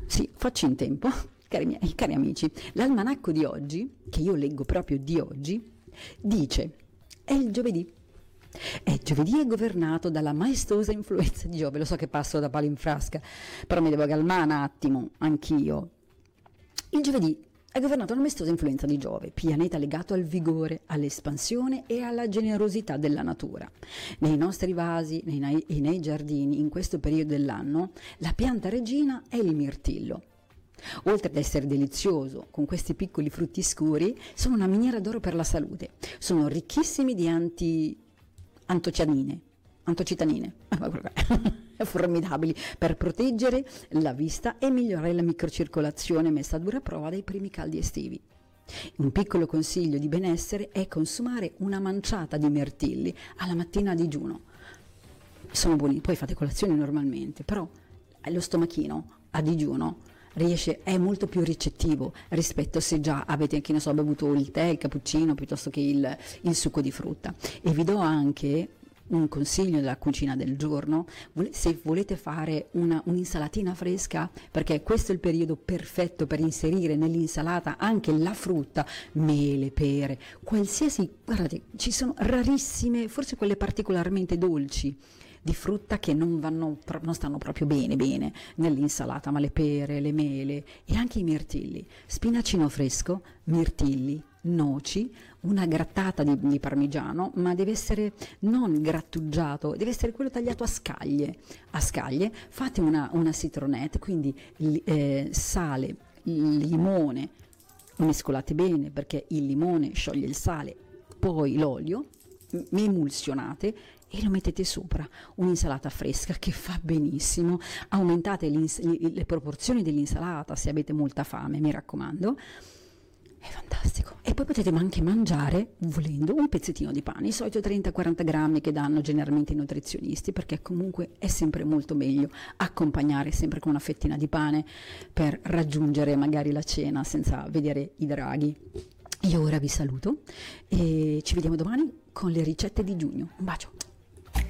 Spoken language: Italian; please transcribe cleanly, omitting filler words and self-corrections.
Sì, faccio in tempo, cari amici. L'almanacco di oggi, che io leggo proprio di oggi, dice: è il giovedì. E giovedì è governato dalla maestosa influenza di Giove. Lo so che passo da palo in frasca, però mi devo calmare un attimo, anch'io. Il giovedì è governato dalla maestosa influenza di Giove, pianeta legato al vigore, all'espansione e alla generosità della natura. Nei nostri vasi e nei giardini, in questo periodo dell'anno, la pianta regina è il mirtillo. Oltre ad essere delizioso, con questi piccoli frutti scuri, sono una miniera d'oro per la salute. Sono ricchissimi di antocitanine, formidabili per proteggere la vista e migliorare la microcircolazione messa a dura prova dai primi caldi estivi. Un piccolo consiglio di benessere è consumare una manciata di mirtilli alla mattina a digiuno. Sono buoni, poi fate colazione normalmente, però lo stomachino a digiuno è molto più ricettivo rispetto se già avete, che ne so, bevuto il tè, il cappuccino piuttosto che il succo di frutta. E vi do anche un consiglio della cucina del giorno: se volete fare un'insalatina fresca, perché questo è il periodo perfetto per inserire nell'insalata anche la frutta, mele, pere, qualsiasi, guardate, ci sono rarissime, forse quelle particolarmente dolci di frutta che non stanno proprio bene nell'insalata, ma le pere, le mele e anche i mirtilli, spinacino fresco, mirtilli, noci, una grattata di parmigiano, ma deve essere non grattugiato, deve essere quello tagliato a scaglie. Fate una citronette, quindi sale, limone, mescolate bene perché il limone scioglie il sale, poi l'olio, emulsionate e lo mettete sopra un'insalata fresca che fa benissimo. Aumentate le proporzioni dell'insalata se avete molta fame, mi raccomando, è fantastico. E poi potete anche mangiare, volendo, un pezzettino di pane, i solito 30-40 grammi che danno generalmente i nutrizionisti, perché comunque è sempre molto meglio accompagnare sempre con una fettina di pane per raggiungere magari la cena senza vedere i draghi. Io ora vi saluto e ci vediamo domani con le ricette di giugno. Un bacio.